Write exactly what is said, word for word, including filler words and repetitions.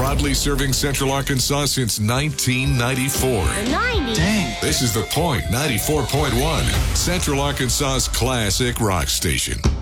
Proudly serving Central Arkansas since nineteen ninety-four. ninety. Dang. This is The Point ninety-four point one, Central Arkansas's classic rock station.